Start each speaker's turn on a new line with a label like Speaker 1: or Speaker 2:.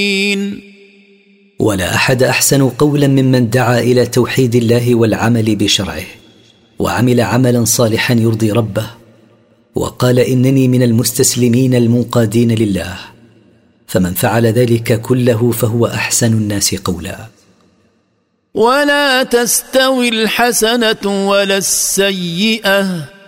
Speaker 1: ولا أحد أحسن قولا ممن دعا إلى توحيد الله والعمل بشرعه وعمل عملا صالحا يرضي ربه وقال إنني من المستسلمين المنقادين لله، فمن فعل ذلك كله فهو أحسن الناس قولا.
Speaker 2: ولا تستوي الحسنة ولا السيئة